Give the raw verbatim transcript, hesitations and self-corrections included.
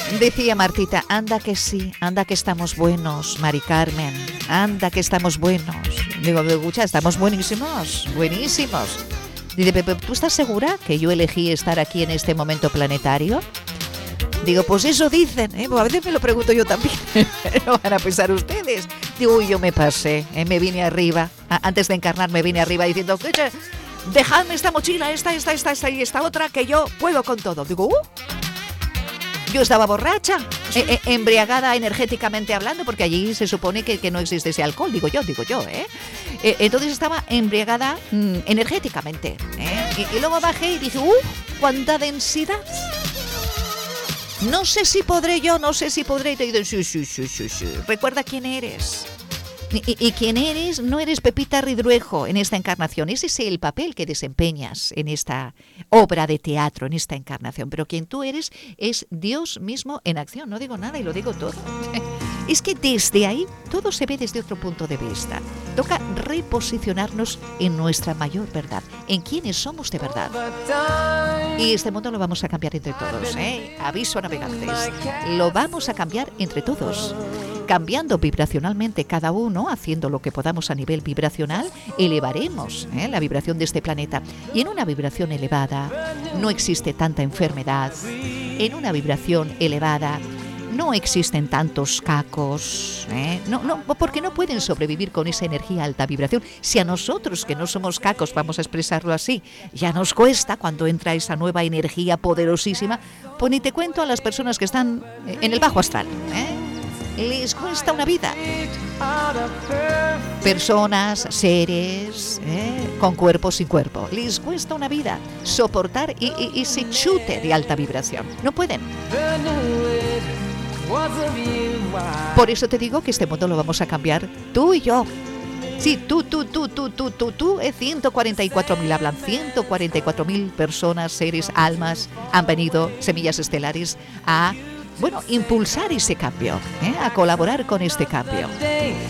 Decía Martita, anda que sí, anda que estamos buenos, Mari Carmen, anda que estamos buenos. Digo, escucha, estamos buenísimos, buenísimos. Dice, Pepe, ¿tú estás segura que yo elegí estar aquí en este momento planetario? Digo, pues eso dicen, ¿eh? Pues a veces me lo pregunto yo también. Lo van a pensar ustedes. Digo, uy, yo me pasé, ¿eh? Me vine arriba. A- antes de encarnar me vine arriba diciendo, escucha, dejadme esta mochila, esta, esta, esta, esta y esta otra, que yo puedo con todo. Digo, uh, yo estaba borracha, eh, eh, embriagada energéticamente hablando, porque allí se supone que, que no existe ese alcohol, digo yo, digo yo, ¿eh? eh entonces estaba embriagada mmm, energéticamente, ¿eh? Y, y luego bajé y dije, uh, cuánta densidad. No sé si podré yo, no sé si podré. Y te digo, sí, sí, sí, sí, sí. Recuerda quién eres. Y, y, y quién eres, no eres Pepita Ridruejo en esta encarnación. Ese es el papel que desempeñas en esta obra de teatro, en esta encarnación. Pero quien tú eres es Dios mismo en acción. No digo nada y lo digo todo. Es que desde ahí todo se ve desde otro punto de vista. Toca reposicionarnos en nuestra mayor verdad, en quiénes somos de verdad. Y este mundo lo vamos a cambiar entre todos, ¿eh? Aviso a navegantes. Lo vamos a cambiar entre todos. Cambiando vibracionalmente cada uno, haciendo lo que podamos a nivel vibracional, elevaremos ¿eh? la vibración de este planeta. Y en una vibración elevada no existe tanta enfermedad. En una vibración elevada no existen tantos cacos, ¿eh? no, no, porque no pueden sobrevivir con esa energía alta vibración. Si a nosotros, que no somos cacos, vamos a expresarlo así, ya nos cuesta cuando entra esa nueva energía poderosísima, pues ni te cuento a las personas que están en el bajo astral, ¿eh? Les cuesta una vida. Personas, seres, ¿eh? con cuerpo sin cuerpo, les cuesta una vida soportar y, y, ese chute de alta vibración. No pueden. Por eso te digo que este mundo lo vamos a cambiar tú y yo. Sí, tú, tú, tú, tú, tú, tú, tú, eh, ciento cuarenta y cuatro mil hablan, ciento cuarenta y cuatro mil personas, seres, almas han venido, semillas estelares, a, bueno, impulsar ese cambio, ¿eh? a colaborar con este cambio.